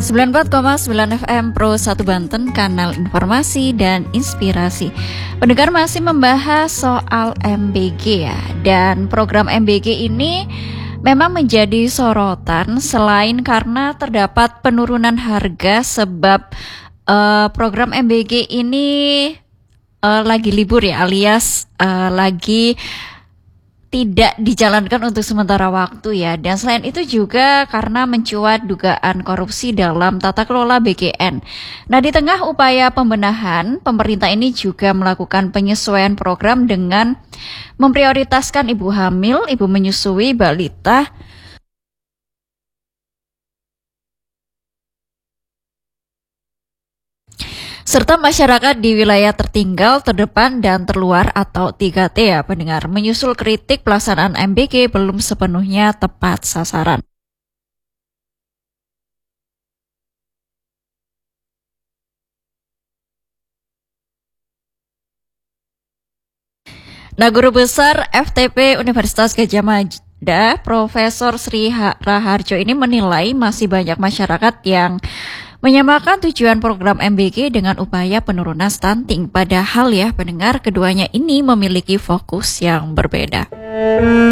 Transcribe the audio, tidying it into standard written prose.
94,9 FM Pro 1 Banten, kanal informasi dan inspirasi. Pendengar masih membahas soal MBG ya. Dan program MBG ini memang menjadi sorotan selain karena terdapat penurunan harga sebab program MBG ini lagi libur ya, alias lagi tidak dijalankan untuk sementara waktu ya. Dan selain itu juga karena mencuat dugaan korupsi dalam tata kelola BGN. Nah, di tengah upaya pembenahan, pemerintah ini juga melakukan penyesuaian program dengan memprioritaskan ibu hamil, ibu menyusui, balita, serta masyarakat di wilayah tertinggal, terdepan, dan terluar atau 3T ya pendengar. Menyusul kritik pelaksanaan MBG belum sepenuhnya tepat sasaran. Nah, Guru Besar FTP Universitas Gadjah Mada, Profesor Sri Raharjo ini menilai masih banyak masyarakat yang menyamakan tujuan program MBG dengan upaya penurunan stunting. Padahal ya pendengar, keduanya ini memiliki fokus yang berbeda.